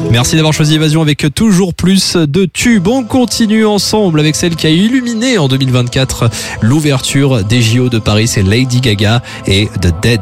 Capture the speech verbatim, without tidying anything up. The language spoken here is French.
Merci d'avoir choisi Évasion avec toujours plus de tubes. On continue ensemble avec celle qui a illuminé en deux mille vingt-quatre l'ouverture des J O de Paris. C'est Lady Gaga et The Dead.